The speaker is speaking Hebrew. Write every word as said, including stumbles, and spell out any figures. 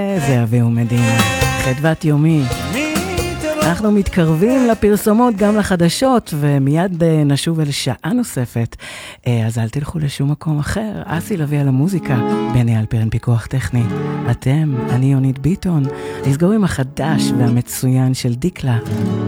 זה אביהו מדינה, חדוות יומי. אנחנו מתקרבים לפרסומות גם לחדשות, ומיד נשוב אל שעה נוספת. אז אל תלכו לשום מקום אחר. אסי לביא על המוזיקה, בני אלפרין פיקוח טכני. אתם, אני יונית ביטון, נסגור עם החדש והמצוין של דיקלה,